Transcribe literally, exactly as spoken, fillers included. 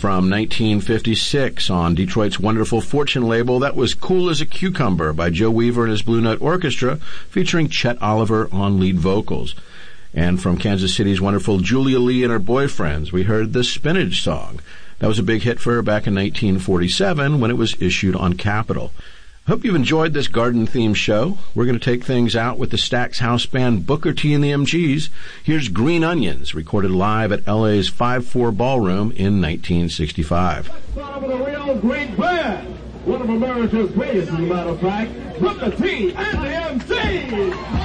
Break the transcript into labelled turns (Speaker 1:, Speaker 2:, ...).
Speaker 1: from nineteen fifty-six on Detroit's wonderful Fortune label. That was Cool as a Cucumber by Joe Weaver and his Blue Note Orchestra, featuring Chet Oliver on lead vocals. And from Kansas City's wonderful Julia Lee and her Boyfriends, we heard the Spinach Song. That was a big hit for her back in nineteen forty-seven when it was issued on Capitol. Hope you've enjoyed this garden-themed show. We're going to take things out with the Stax House Band, Booker T and the M Gs. Here's Green Onions, recorded live at L A's five four Ballroom in nineteen sixty-five.
Speaker 2: Let's start with a real great band. One of America's greatest, as a matter of fact, Booker T and the M Gs.